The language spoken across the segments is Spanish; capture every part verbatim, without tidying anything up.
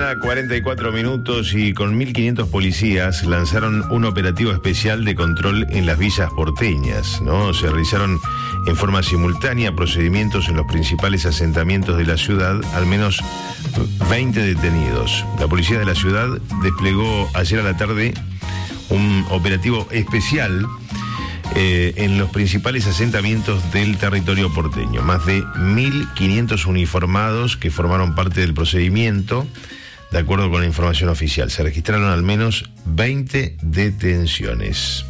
mañana, cuarenta y cuatro minutos, y con mil quinientos policías lanzaron un operativo especial de control en las villas porteñas, ¿no? Se realizaron en forma simultánea procedimientos en los principales asentamientos de la ciudad, al menos veinte detenidos. La policía de la ciudad desplegó ayer a la tarde un operativo especial Eh, en los principales asentamientos del territorio porteño. Más de mil quinientos uniformados que formaron parte del procedimiento, de acuerdo con la información oficial. Se registraron al menos veinte detenciones.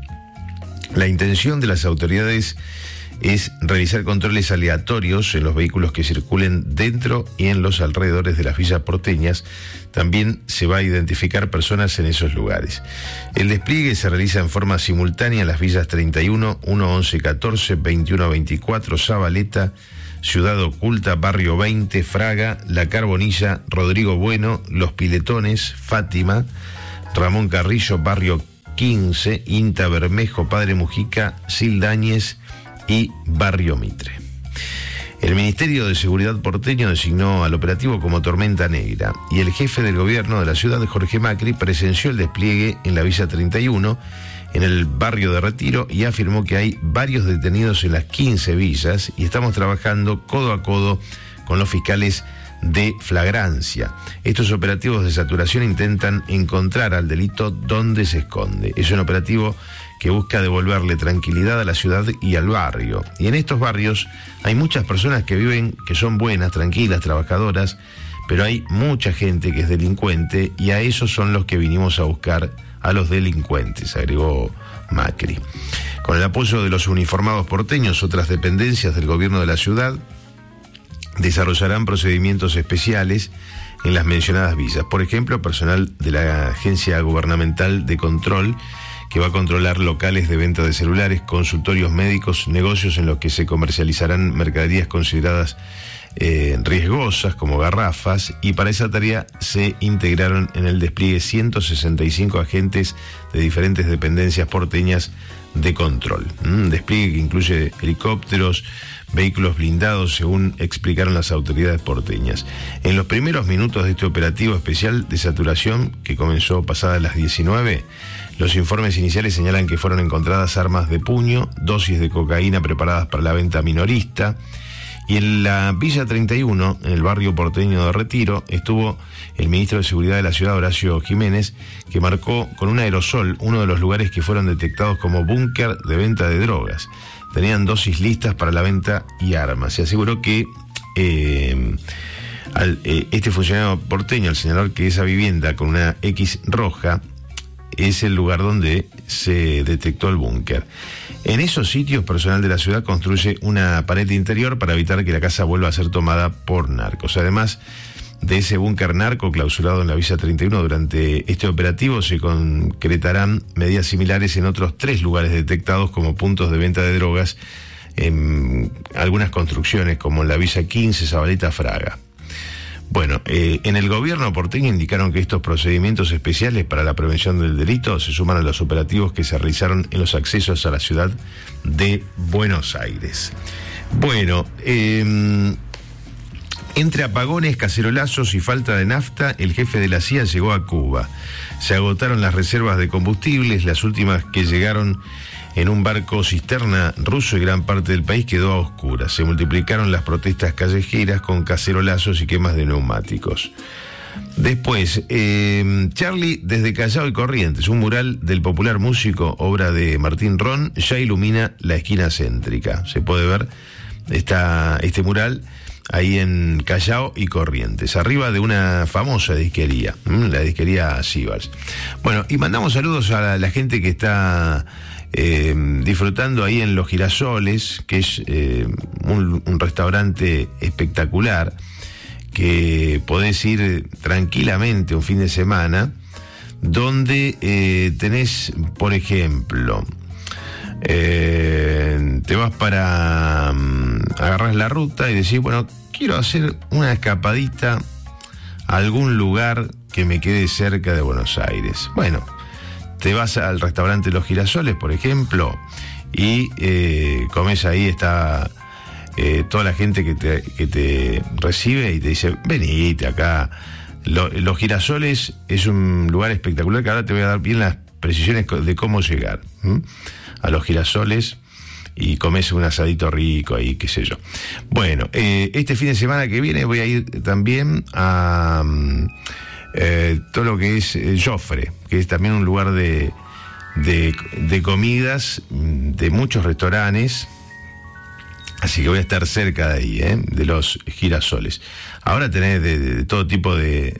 La intención de las autoridades es realizar controles aleatorios en los vehículos que circulen dentro y en los alrededores de las villas porteñas. También se va a identificar personas en esos lugares. El despliegue se realiza en forma simultánea en las villas treinta y uno, uno, once, catorce, veintiuno, veinticuatro, Zabaleta, Ciudad Oculta, Barrio veinte, Fraga, La Carbonilla, Rodrigo Bueno, Los Piletones, Fátima, Ramón Carrillo, Barrio quince, Inta Bermejo, Padre Mujica, Sildañez y Barrio Mitre. El Ministerio de Seguridad porteño designó al operativo como Tormenta Negra, y el jefe del gobierno de la ciudad, Jorge Macri, presenció el despliegue en la Villa treinta y uno, en el barrio de Retiro, y afirmó que hay varios detenidos en las quince villas y estamos trabajando codo a codo con los fiscales de flagrancia. Estos operativos de saturación intentan encontrar al delito donde se esconde. Es un operativo que busca devolverle tranquilidad a la ciudad y al barrio. Y en estos barrios hay muchas personas que viven, que son buenas, tranquilas, trabajadoras, pero hay mucha gente que es delincuente, y a esos son los que vinimos a buscar, a los delincuentes, agregó Macri. Con el apoyo de los uniformados porteños, otras dependencias del gobierno de la ciudad desarrollarán procedimientos especiales en las mencionadas villas. Por ejemplo, personal de la Agencia Gubernamental de Control, que va a controlar locales de venta de celulares, consultorios médicos, negocios en los que se comercializarán mercaderías consideradas eh, riesgosas, como garrafas, y para esa tarea se integraron en el despliegue ciento sesenta y cinco agentes de diferentes dependencias porteñas de control. Un despliegue que incluye helicópteros, vehículos blindados, según explicaron las autoridades porteñas. En los primeros minutos de este operativo especial de saturación, que comenzó pasadas las diecinueve, los informes iniciales señalan que fueron encontradas armas de puño, dosis de cocaína preparadas para la venta minorista. Y en la Villa treinta y uno, en el barrio porteño de Retiro, estuvo el ministro de Seguridad de la ciudad, Horacio Jiménez, que marcó con un aerosol uno de los lugares que fueron detectados como búnker de venta de drogas. Tenían dosis listas para la venta y armas. Se aseguró que eh, al, eh, este funcionario porteño, al señalar que esa vivienda con una X roja es el lugar donde se detectó el búnker. En esos sitios, personal de la ciudad construye una pared interior para evitar que la casa vuelva a ser tomada por narcos. Además de ese búnker narco clausurado en la Villa treinta y uno, durante este operativo se concretarán medidas similares en otros tres lugares detectados como puntos de venta de drogas en algunas construcciones, como en la Villa quince, Zabaleta, Fraga. Bueno, eh, en el gobierno porteño indicaron que estos procedimientos especiales para la prevención del delito se suman a los operativos que se realizaron en los accesos a la ciudad de Buenos Aires. Bueno, eh, entre apagones, cacerolazos y falta de nafta, el jefe de la C I A llegó a Cuba. Se agotaron las reservas de combustibles, las últimas que llegaron en un barco cisterna ruso, y gran parte del país quedó a oscuras. Se multiplicaron las protestas callejeras con cacerolazos y quemas de neumáticos. Después, eh, Charlie desde Callao y Corrientes, un mural del popular músico, obra de Martín Ron, ya ilumina la esquina céntrica. Se puede ver esta, este mural ahí en Callao y Corrientes, arriba de una famosa disquería, la disquería Sibars. Bueno, y mandamos saludos a la, la gente que está eh, disfrutando ahí en Los Girasoles, que es eh, un, un restaurante espectacular, que podés ir tranquilamente un fin de semana, donde eh, tenés, por ejemplo, Eh, te vas para um, agarrás la ruta y decís, bueno, quiero hacer una escapadita a algún lugar que me quede cerca de Buenos Aires. Bueno, te vas al restaurante Los Girasoles, por ejemplo, y eh, comes ahí, está eh, toda la gente que te, que te recibe y te dice, venite acá, Lo, los Girasoles es un lugar espectacular que ahora te voy a dar bien las precisiones de cómo llegar ¿m? a los Girasoles y comes un asadito rico ahí, qué sé yo. Bueno, eh, este fin de semana que viene voy a ir también a eh, todo lo que es eh, Jofre, que es también un lugar de, de, de comidas, de muchos restaurantes. Así que voy a estar cerca de ahí, ¿eh? de los Girasoles. Ahora tenés de, de, de todo tipo de,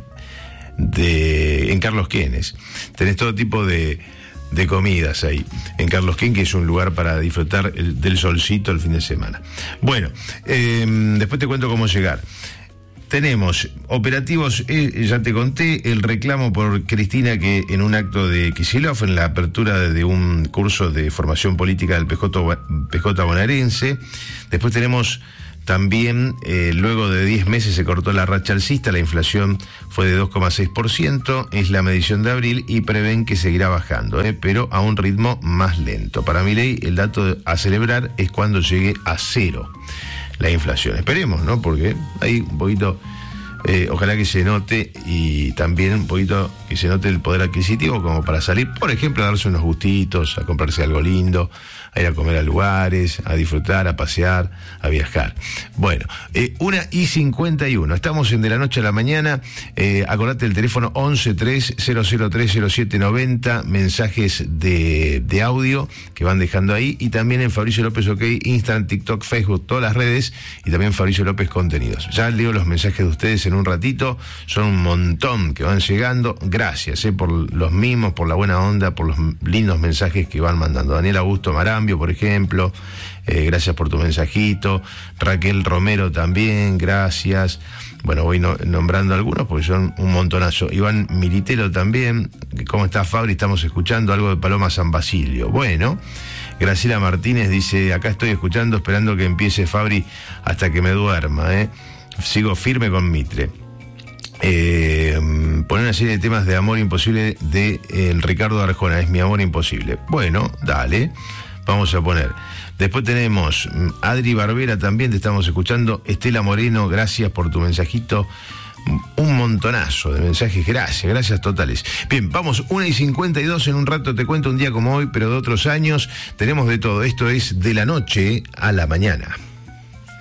de... En Carlos Quenes. Tenés todo tipo de, de comidas ahí. En Carlos Quenes, que es un lugar para disfrutar el, del solcito el fin de semana. Bueno, eh, después te cuento cómo llegar. Tenemos operativos, eh, ya te conté, el reclamo por Cristina que en un acto de Kicillof, en la apertura de un curso de formación política del P J, P J bonaerense. Después tenemos también, eh, luego de diez meses se cortó la racha alcista, la inflación fue de dos coma seis por ciento, es la medición de abril y prevén que seguirá bajando, eh, pero a un ritmo más lento. Para Milei, el dato a celebrar es cuando llegue a cero la inflación. Esperemos, ¿no? Porque hay un poquito, eh, ojalá que se note, y también un poquito que se note el poder adquisitivo como para salir, por ejemplo, a darse unos gustitos, a comprarse algo lindo, a ir a comer a lugares, a disfrutar, a pasear, a viajar. Bueno, eh, una y cincuenta y uno, estamos en De la Noche a la Mañana. Eh, acordate el teléfono once tres cero cero tres cero siete noventa, mensajes de, de audio que van dejando ahí, y también en Fabricio López OK, Instagram, TikTok, Facebook, todas las redes, y también Fabricio López Contenidos. Ya leo los mensajes de ustedes en un ratito, son un montón que van llegando. Gracias eh, por los mimos, por la buena onda, por los lindos mensajes que van mandando. Daniel Augusto Marambio, por ejemplo, eh, gracias por tu mensajito. Raquel Romero también, gracias. Bueno, voy no, nombrando algunos porque son un montonazo. Iván Militero también. ¿Cómo estás, Fabri? Estamos escuchando algo de Paloma San Basilio. Bueno, Graciela Martínez dice, acá estoy escuchando, esperando que empiece Fabri hasta que me duerma, ¿eh? Sigo firme con Mitre. Eh, poner una serie de temas de Amor Imposible de eh, Ricardo Arjona, es mi amor imposible. Bueno, dale, vamos a poner. Después tenemos Adri Barbera también, te estamos escuchando. Estela Moreno, gracias por tu mensajito. Un montonazo de mensajes, gracias, gracias totales. Bien, vamos, una y cincuenta y dos, en un rato te cuento un día como hoy, pero de otros años. Tenemos de todo, esto es De la Noche a la Mañana.